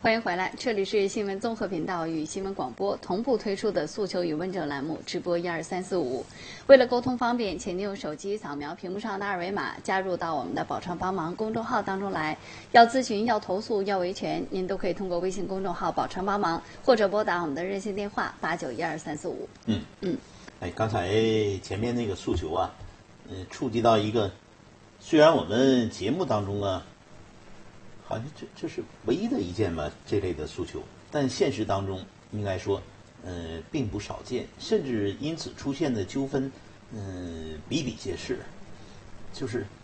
欢迎回来，这里是新闻综合频道与新闻广播同步推出的诉求与问政栏目，直播12345。为了沟通方便，请您用手机扫描屏幕上的二维码，加入到我们的“宝昌帮忙”公众号当中来。要咨询、要投诉、要维权，您都可以通过微信公众号“宝昌帮忙”，或者拨打我们的热线电话8912-345。 刚才前面那个诉求啊，触及到一个，虽然我们节目当中啊，好像这是唯一的一件吧这类的诉求，但现实当中应该说，并不少见，甚至因此出现的纠纷，比比皆是。就是